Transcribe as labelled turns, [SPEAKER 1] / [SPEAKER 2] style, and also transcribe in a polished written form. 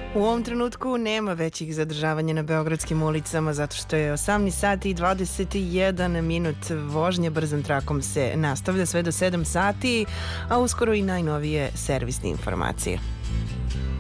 [SPEAKER 1] U ovom trenutku nema većih zadržavanja na beogradskim ulicama zato što je 18 sati i 21 minut. Vožnje brzom trakom se nastavlja sve do 7 sati, a uskoro i najnovije servisne informacije.